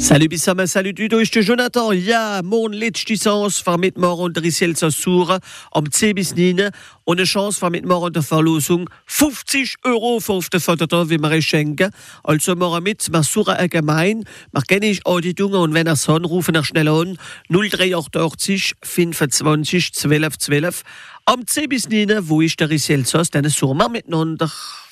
Salut Bissama, salut du, da ist der Jonathan. Ja, morgen letzte Chance für mitmachen der Riselzer Sura am 10 bis 9 und eine Chance für mitmachen der Verlosung 50 € für auf den Vater, wie wir schenken. Also machen mit, wir Sura allgemein, wir kennen Auditungen und wenn ihr es rufen wir schnell an 0388 25 12 12. Am 10 bis 9, wo ist der Riselzer, dann suchen wir miteinander.